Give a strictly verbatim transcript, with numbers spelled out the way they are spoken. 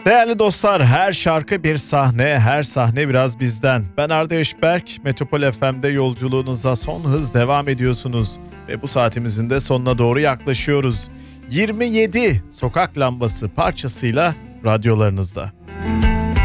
Değerli dostlar, her şarkı bir sahne, her sahne biraz bizden. Ben Arda Yaşberk, Metropol F M'de yolculuğunuza son hız devam ediyorsunuz. Ve bu saatimizin de sonuna doğru yaklaşıyoruz. yirmi yedi Sokak Lambası parçasıyla radyolarınızda.